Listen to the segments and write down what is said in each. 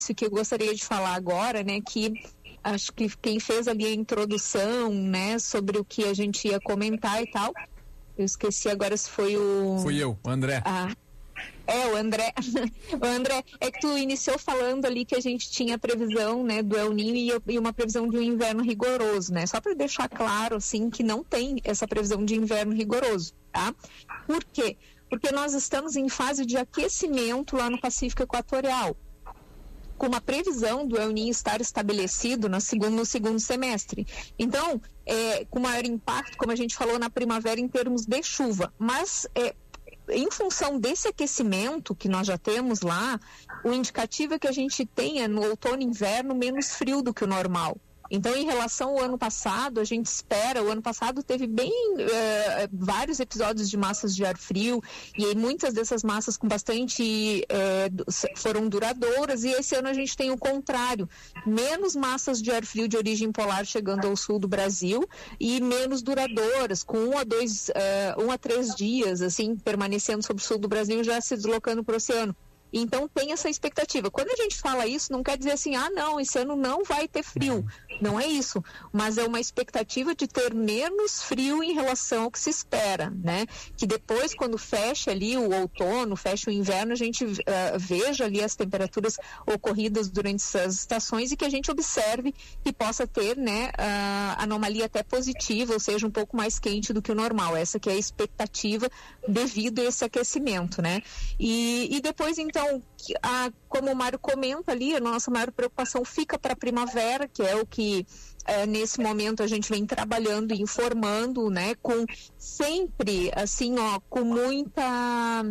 que eu gostaria de falar agora, né, que acho que quem fez ali a introdução, né, sobre o que a gente ia comentar e tal, eu esqueci agora se foi o... Fui eu, o André. O André. O André, é que tu iniciou falando ali que a gente tinha previsão, né, do El Niño e uma previsão de um inverno rigoroso, né? Só para deixar claro, assim, que não tem essa previsão de inverno rigoroso, tá? Por quê? Porque nós estamos em fase de aquecimento lá no Pacífico Equatorial, com uma previsão do El Niño estar estabelecido no segundo semestre. Então, com maior impacto, como a gente falou, na primavera em termos de chuva, mas em função desse aquecimento que nós já temos lá, o indicativo é que a gente tenha no outono e inverno menos frio do que o normal. Então, em relação ao ano passado, a gente espera, o ano passado teve vários episódios de massas de ar frio, e aí muitas dessas massas com bastante foram duradouras, e esse ano a gente tem o contrário, menos massas de ar frio de origem polar chegando ao sul do Brasil, e menos duradouras, com 1 a 3 dias, assim, permanecendo sobre o sul do Brasil, já se deslocando para o oceano. Então tem essa expectativa. Quando a gente fala isso, não quer dizer assim, não, esse ano não vai ter frio. Não é isso. Mas é uma expectativa de ter menos frio em relação ao que se espera, né? Que depois, quando fecha ali o outono, fecha o inverno, a gente veja ali as temperaturas ocorridas durante essas estações e que a gente observe que possa ter, né, anomalia até positiva, ou seja, um pouco mais quente do que o normal. Essa que é a expectativa devido a esse aquecimento, né? E depois, então, como o Mário comenta ali, a nossa maior preocupação fica para a primavera, que é o que nesse momento a gente vem trabalhando e informando, né, com sempre, assim, com muita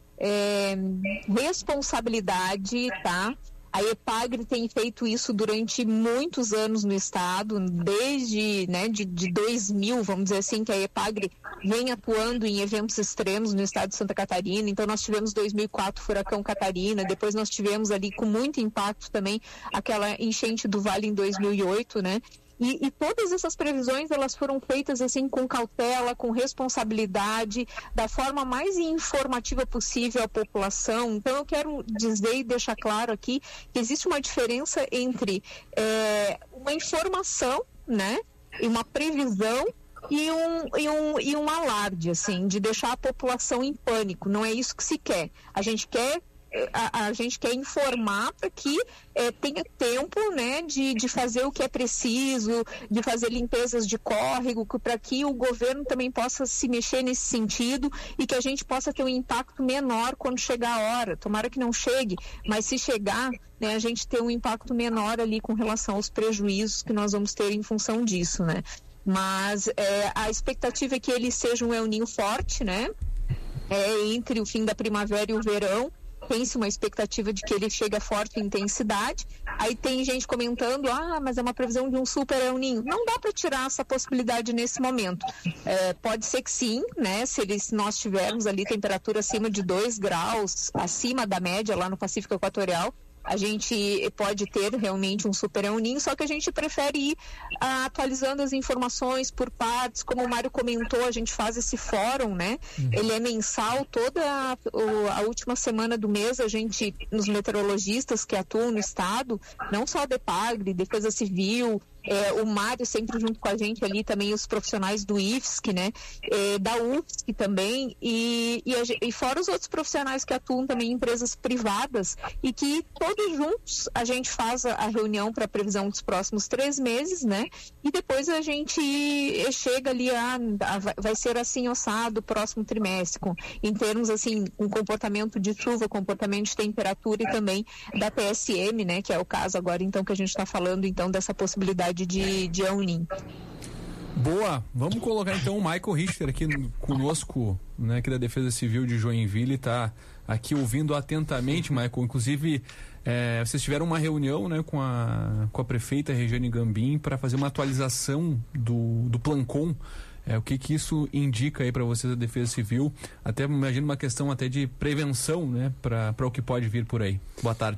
responsabilidade, tá? A EPAGRE tem feito isso durante muitos anos no estado, desde de 2000, vamos dizer assim, que a EPAGRE vem atuando em eventos extremos no estado de Santa Catarina. Então nós tivemos 2004 furacão Catarina, depois nós tivemos ali com muito impacto também aquela enchente do Vale em 2008, né? E todas essas previsões, elas foram feitas assim com cautela, com responsabilidade, da forma mais informativa possível à população. Então eu quero dizer e deixar claro aqui que existe uma diferença entre uma informação, né, e uma previsão e um alarde, assim, de deixar a população em pânico. Não é isso que se quer. A gente quer informar para que tenha tempo, né, de fazer o que é preciso, de fazer limpezas de córrego, para que o governo também possa se mexer nesse sentido e que a gente possa ter um impacto menor quando chegar a hora. Tomara que não chegue, mas se chegar, né, a gente ter um impacto menor ali com relação aos prejuízos que nós vamos ter em função disso, né? Mas a expectativa é que ele seja um El Niño forte, né? Entre o fim da primavera e o verão. Tem-se uma expectativa de que ele chegue a forte intensidade. Aí tem gente comentando, mas é uma previsão de um super El Niño. Não dá para tirar essa possibilidade nesse momento. Pode ser que sim, né? Se nós tivermos ali temperatura acima de 2 graus, acima da média lá no Pacífico Equatorial, a gente pode ter realmente um super El Niño, só que a gente prefere ir atualizando as informações por partes. Como o Mário comentou, a gente faz esse fórum, né? Ele é mensal, toda a última semana do mês, a gente, nos meteorologistas que atuam no estado, não só a DEPAGRE, Defesa Civil, o Mário sempre junto com a gente ali, também os profissionais do IFSC, né? Da UFSC também, e fora os outros profissionais que atuam também em empresas privadas, e que todos juntos a gente faz a reunião para a previsão dos próximos 3 meses, né? E depois a gente chega ali vai ser assim assado o próximo trimestre, em termos assim, um comportamento de chuva, comportamento de temperatura e também da PSM, né? Que é o caso agora então que a gente está falando então dessa possibilidade de El Niño. Boa, vamos colocar então o Michael Richter aqui conosco, né, aqui da Defesa Civil de Joinville, tá aqui ouvindo atentamente, Michael. Inclusive, vocês tiveram uma reunião, né, com a prefeita Regiane Gambim para fazer uma atualização do Plancom. O que isso indica aí para vocês da Defesa Civil? Até imagino uma questão até de prevenção, né, para o que pode vir por aí. Boa tarde.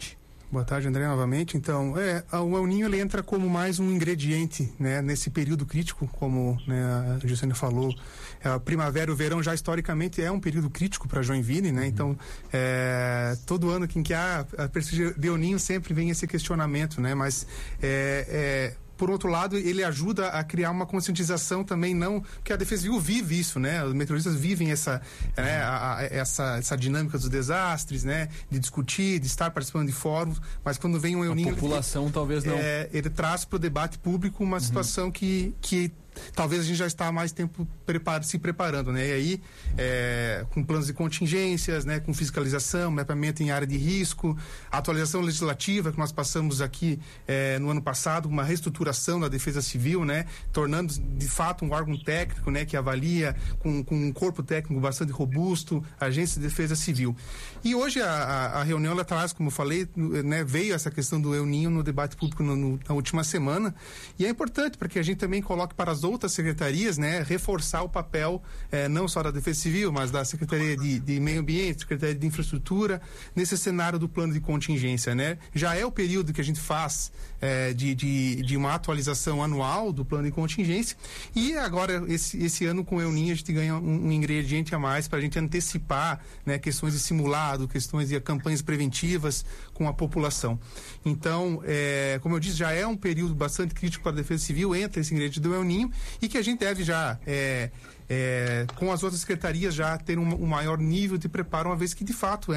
Boa tarde, André, novamente. Então, o El Niño, ele entra como mais um ingrediente, né, nesse período crítico, como, né, a Jussiane falou. A primavera e o verão já historicamente é um período crítico para Joinville, né? Então, todo ano que há a perspectiva de El Niño sempre vem esse questionamento, né? Mas por outro lado, ele ajuda a criar uma conscientização também, não... Porque a Defesa Civil vive isso, né? Os meteorologistas vivem essa dinâmica dos desastres, né? De discutir, de estar participando de fóruns, mas quando vem um El Niño... A população talvez não... ele traz para o debate público uma situação que talvez a gente já está há mais tempo se preparando, né? E aí, com planos de contingências, né? Com fiscalização, mapeamento em área de risco, atualização legislativa que nós passamos aqui no ano passado, uma reestruturação da Defesa Civil, né? Tornando de fato um órgão técnico, né? Que avalia com um corpo técnico bastante robusto, agência de Defesa Civil. E hoje a reunião ela traz, como eu falei, né? Veio essa questão do El Niño no debate público na última semana, e é importante para que a gente também coloque para as outras secretarias, né, reforçar o papel não só da Defesa Civil, mas da Secretaria de Meio Ambiente, Secretaria de Infraestrutura, nesse cenário do plano de contingência, né? Já é o período que a gente faz de uma atualização anual do plano de contingência, e agora esse ano com o El Niño a gente ganha um ingrediente a mais para a gente antecipar, né, questões de simulado, questões de campanhas preventivas com a população. Então, como eu disse, já é um período bastante crítico para a Defesa Civil, entra esse ingrediente do El Niño, e que a gente deve já, com as outras secretarias, já ter um maior nível de preparo, uma vez que, de fato,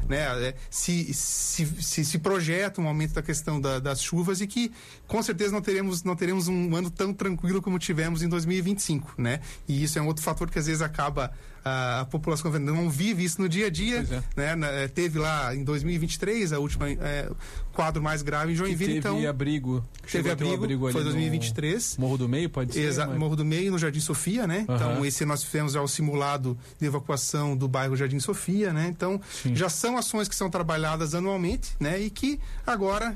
se projeta um aumento da questão das chuvas e que, com certeza, não teremos um ano tão tranquilo como tivemos em 2025, né? E isso é um outro fator que, às vezes, acaba... A população não vive isso no dia a dia, né? Teve lá em 2023 a última quadro mais grave em Joinville, teve abrigo. Teve abrigo, foi 2023. Morro do Meio, pode ser? Exato, Morro do Meio, no Jardim Sofia, né? Então, esse nós fizemos já o simulado de evacuação do bairro Jardim Sofia, né? Então, já são ações que são trabalhadas anualmente, né? E que agora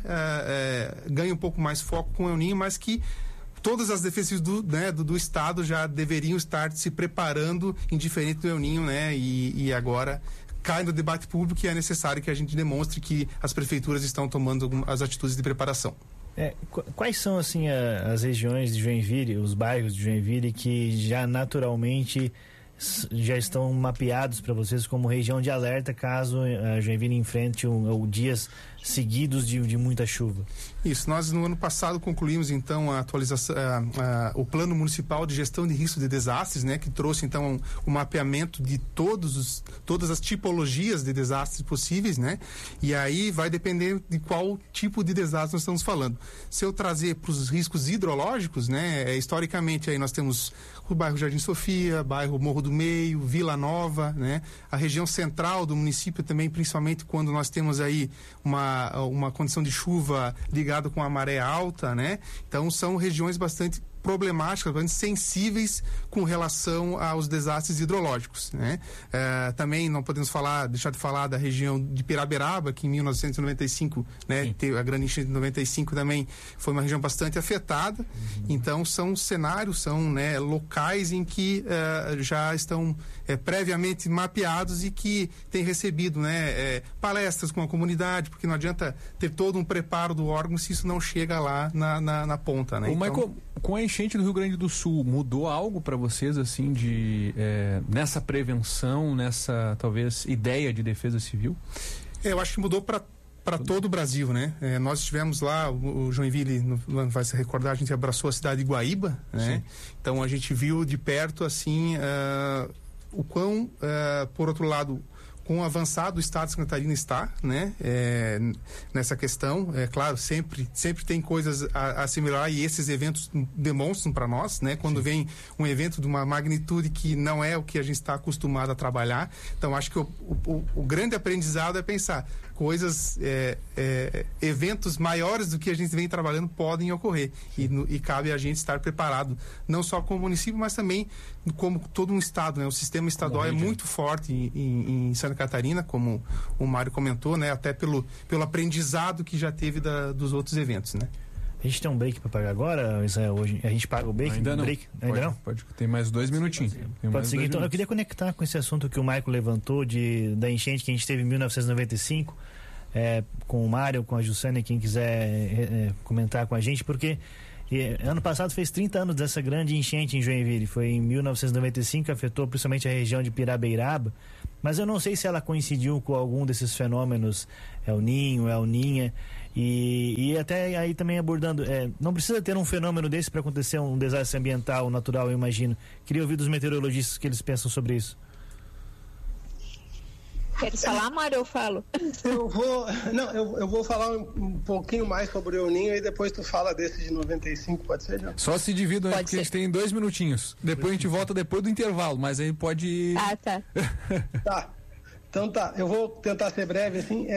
ganham um pouco mais foco com o El Niño, mas que todas as defesas do Estado já deveriam estar se preparando indiferente do El Niño, né? E agora cai no debate público e é necessário que a gente demonstre que as prefeituras estão tomando as atitudes de preparação. Quais são, assim, as regiões de Joinville, os bairros de Joinville que já naturalmente já estão mapeados para vocês como região de alerta caso a Joinville enfrente dias seguidos de muita chuva? Isso, nós no ano passado concluímos então a atualização, o Plano Municipal de Gestão de Risco de Desastres, né, que trouxe então o mapeamento de todas as tipologias de desastres possíveis, né, e aí vai depender de qual tipo de desastre nós estamos falando. Se eu trazer para os riscos hidrológicos, né, historicamente aí nós temos o bairro Jardim Sofia, bairro Morro do Meio, Vila Nova, né, a região central do município também, principalmente quando nós temos aí uma condição de chuva ligada com a maré alta, né? Então são regiões bastante problemáticas, bastante sensíveis com relação aos desastres hidrológicos, né? Também não podemos deixar de falar da região de Piraberaba, que em 1995, né, teve a grande enchente de 95 também foi uma região bastante afetada. Então são cenários, né, locais em que já estão previamente mapeados e que têm recebido, né, palestras com a comunidade, porque não adianta ter todo um preparo do órgão se isso não chega lá na ponta, né? Michael, com a enchente do Rio Grande do Sul, mudou algo para vocês, assim, nessa prevenção, nessa, talvez, ideia de defesa civil? Eu acho que mudou para todo o Brasil, né? Nós estivemos lá, o Joinville, vai se recordar, a gente abraçou a cidade de Guaíba, né? Então a gente viu de perto, assim, o quão, por outro lado, com o avançado o Estado de Santa Catarina está, né, nessa questão. Claro, sempre tem coisas a assimilar e esses eventos demonstram para nós, né, quando vem um evento de uma magnitude que não é o que a gente está acostumado a trabalhar. Então, acho que o grande aprendizado é pensar coisas, eventos maiores do que a gente vem trabalhando podem ocorrer e cabe a gente estar preparado, não só como município, mas também como todo um estado, né? O sistema estadual é muito forte em Santa Catarina, como o Mário comentou, né? Até pelo aprendizado que já teve dos outros eventos, né? A gente tem um break para pagar agora, Israel? Hoje a gente paga o break? Ainda não. Ainda não? Pode ter mais 2 minutinhos. Pode seguir. Então, eu queria conectar com esse assunto que o Michael levantou da enchente que a gente teve em 1995. com o Mário, com a Jussane, quem quiser comentar com a gente, porque ano passado fez 30 anos dessa grande enchente em Joinville. Foi em 1995, afetou principalmente a região de Pirabeiraba, mas eu não sei se ela coincidiu com algum desses fenômenos, El Ninho, El Ninha, e até aí também abordando, não precisa ter um fenômeno desse para acontecer um desastre ambiental natural, eu imagino. Queria ouvir dos meteorologistas o que eles pensam sobre isso. Queres falar, Mário, eu falo? Eu vou falar um pouquinho mais sobre o El Ninho e depois tu fala desse de 95, pode ser, João? Só se dividam aí, porque a gente tem 2 minutinhos. Depois a gente volta depois do intervalo, mas aí pode... Tá. Tá. Então tá, eu vou tentar ser breve, assim.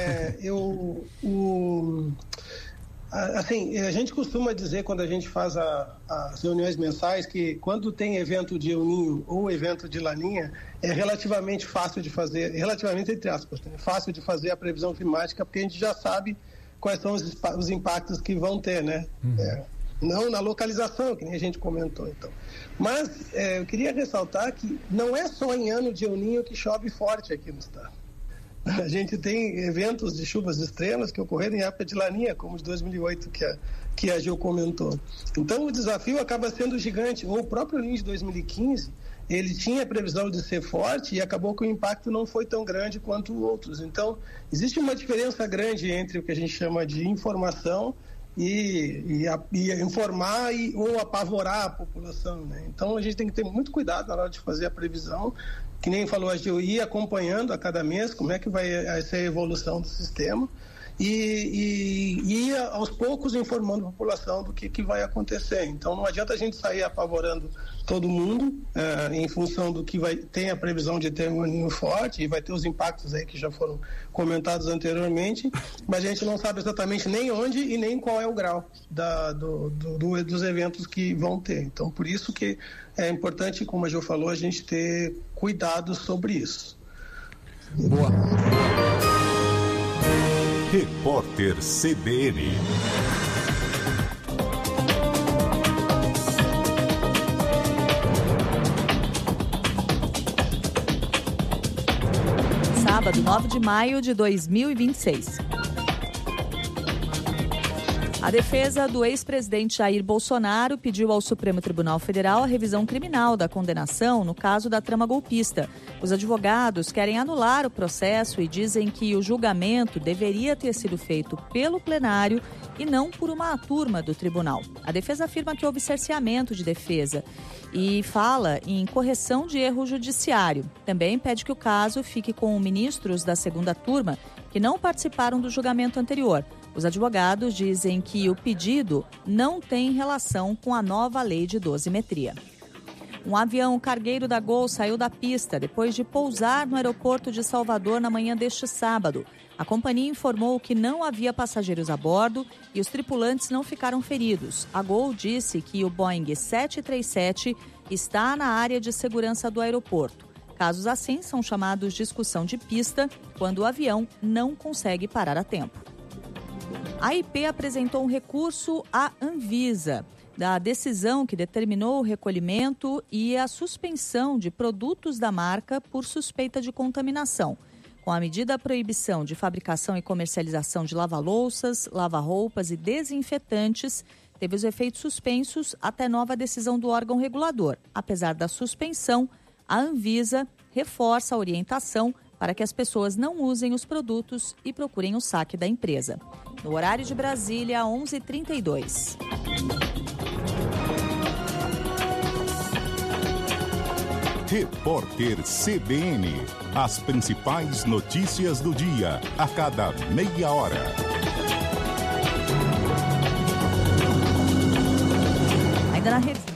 Assim, a gente costuma dizer, quando a gente faz as reuniões mensais, que quando tem evento de El Ninho ou evento de Laninha, é relativamente fácil de fazer, relativamente entre aspas, é fácil de fazer a previsão climática, porque a gente já sabe quais são os impactos que vão ter, né? Não na localização, que nem a gente comentou, então. Mas eu queria ressaltar que não é só em ano de El Ninho que chove forte aqui no estado. A gente tem eventos de chuvas extremas que ocorreram em época de Laninha, como de 2008, que a Gil comentou. Então, o desafio acaba sendo gigante. O próprio El Ninho de 2015, ele tinha previsão de ser forte e acabou que o impacto não foi tão grande quanto outros. Então, existe uma diferença grande entre o que a gente chama de informação e informar ou apavorar a população, né? Então, a gente tem que ter muito cuidado na hora de fazer a previsão, que nem falou a Gil, ir acompanhando a cada mês como é que vai ser a evolução do sistema e ir aos poucos informando a população do que vai acontecer. Então não adianta a gente sair apavorando todo mundo em função do que tem a previsão de ter um El Ninho forte e vai ter os impactos aí que já foram comentados anteriormente, mas a gente não sabe exatamente nem onde e nem qual é o grau dos eventos que vão ter. Então por isso que é importante, como a Gil falou, a gente ter cuidado sobre isso. Boa. Repórter CBN. Sábado, 9 de maio de 2026. A defesa do ex-presidente Jair Bolsonaro pediu ao Supremo Tribunal Federal a revisão criminal da condenação no caso da trama golpista. Os advogados querem anular o processo e dizem que o julgamento deveria ter sido feito pelo plenário e não por uma turma do tribunal. A defesa afirma que houve cerceamento de defesa e fala em correção de erro judiciário. Também pede que o caso fique com ministros da segunda turma que não participaram do julgamento anterior. Os advogados dizem que o pedido não tem relação com a nova lei de dosimetria. Um avião cargueiro da Gol saiu da pista depois de pousar no aeroporto de Salvador na manhã deste sábado. A companhia informou que não havia passageiros a bordo e os tripulantes não ficaram feridos. A Gol disse que o Boeing 737 está na área de segurança do aeroporto. Casos assim são chamados de discussão de pista, quando o avião não consegue parar a tempo. A IP apresentou um recurso à Anvisa da decisão que determinou o recolhimento e a suspensão de produtos da marca por suspeita de contaminação. Com a medida, a proibição de fabricação e comercialização de lava-louças, lava-roupas e desinfetantes teve os efeitos suspensos até nova decisão do órgão regulador. Apesar da suspensão, a Anvisa reforça a orientação para que as pessoas não usem os produtos e procurem o saque da empresa. No horário de Brasília, 11h32. Repórter CBN. As principais notícias do dia, a cada meia hora. Ainda na rede.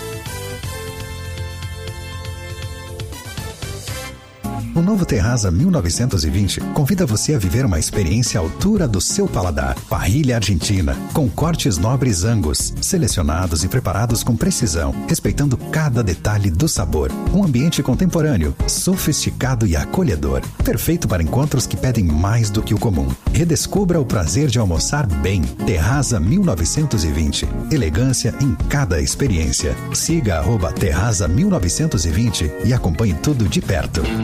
O novo Terraza 1920 convida você a viver uma experiência à altura do seu paladar. Parrilha argentina, com cortes nobres Angus, selecionados e preparados com precisão, respeitando cada detalhe do sabor. Um ambiente contemporâneo, sofisticado e acolhedor. Perfeito para encontros que pedem mais do que o comum. Redescubra o prazer de almoçar bem. Terraza 1920. Elegância em cada experiência. Siga @Terraza 1920 e acompanhe tudo de perto. Uma boa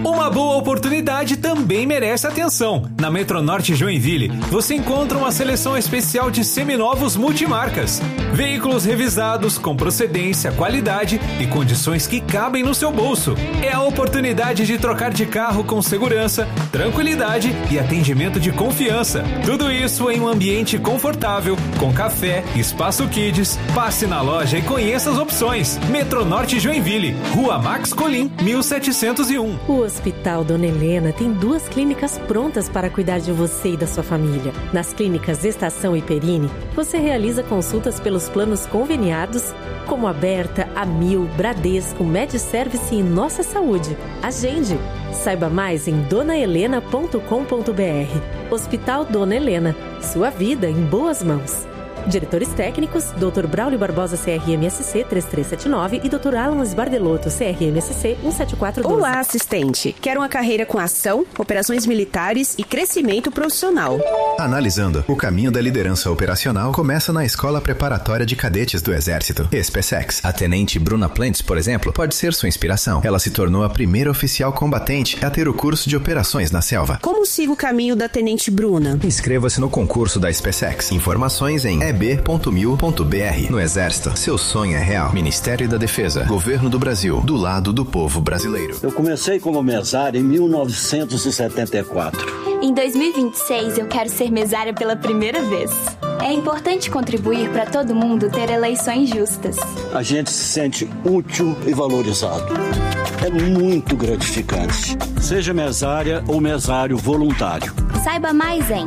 Sua oportunidade também merece atenção. Na Metronorte Joinville, você encontra uma seleção especial de seminovos multimarcas. Veículos revisados com procedência, qualidade e condições que cabem no seu bolso. É a oportunidade de trocar de carro com segurança, tranquilidade e atendimento de confiança. Tudo isso em um ambiente confortável, com café, espaço kids. Passe na loja e conheça as opções. Metronorte Joinville, Rua Max Colim, 1701. O Hospital Dona Helena tem 2 clínicas prontas para cuidar de você e da sua família. Nas clínicas Estação e Perini, você realiza consultas pelos planos conveniados, como Aberta, Amil, Bradesco, MedService e Nossa Saúde. Agende! Saiba mais em donahelena.com.br. Hospital Dona Helena, sua vida em boas mãos. Diretores técnicos, Dr. Braulio Barbosa, CRMSC 3379 e Dr. Alan Esbardelotto, CRMSC 17412. Olá, assistente. Quer uma carreira com ação, operações militares e crescimento profissional. Analisando, o caminho da liderança operacional começa na Escola Preparatória de Cadetes do Exército, SpaceX. A tenente Bruna Plentes, por exemplo, pode ser sua inspiração. Ela se tornou a primeira oficial combatente a ter o curso de operações na selva. Como sigo o caminho da tenente Bruna? Inscreva-se no concurso da SpaceX. Informações em eb.mil.br. No Exército, seu sonho é real. Ministério da Defesa, Governo do Brasil, do lado do povo brasileiro. Eu comecei como mesário em 1974. Em 2026, eu quero ser mesária pela primeira vez. É importante contribuir para todo mundo ter eleições justas. A gente se sente útil e valorizado. É muito gratificante. Seja mesária ou mesário voluntário. Saiba mais em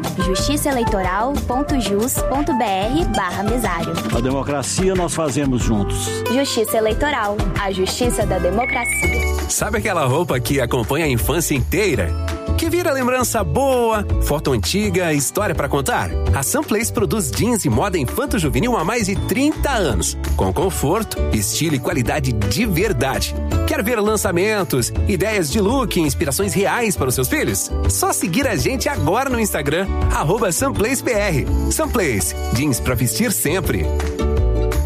justiçaeleitoral.jus.br/mesário. A democracia nós fazemos juntos. Justiça Eleitoral, a justiça da democracia. Sabe aquela roupa que acompanha a infância inteira? Que vira lembrança boa, foto antiga, história pra contar? A Sunplace produz jeans e moda infanto-juvenil há mais de 30 anos, com conforto, estilo e qualidade de verdade. Quer ver lançamentos, ideias de look e inspirações reais para os seus filhos? Só seguir a gente agora no Instagram, @SunplaceBR. Sunplace, jeans pra vestir sempre.